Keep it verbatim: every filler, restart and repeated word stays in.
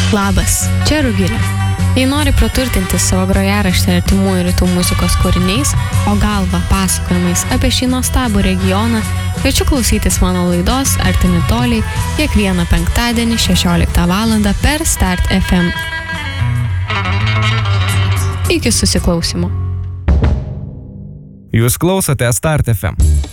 Labas, čia Rugilė. Jei nori praturtinti savo grojaraštį artimųjų rytų muzikos kūriniais, o galva pasakojimais apie šį nuostabų regioną, kviečiu klausytis mano laidos Artimi toliai kiekvieną penktadienį šešioliktą valandą per Start F M. Iki susiklausymo. Jūs klausote Start F M.